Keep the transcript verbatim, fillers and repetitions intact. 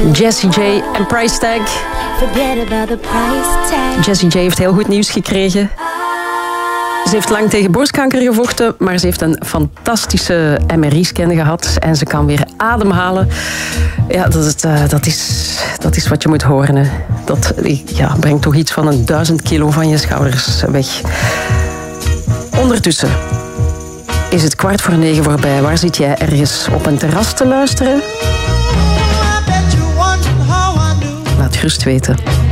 Jessie J en Price Tag. Forget about the price tag. Jessie J heeft heel goed nieuws gekregen. Ze heeft lang tegen borstkanker gevochten, maar ze heeft een fantastische M R I-scan gehad en ze kan weer ademhalen. Ja, dat is, uh, dat is, dat is wat je moet horen. Hè. Dat ja, brengt toch iets van een duizend kilo van je schouders weg. Ondertussen is het kwart voor negen voorbij. Waar zit jij? Ergens op een terras te luisteren? Laat gerust weten.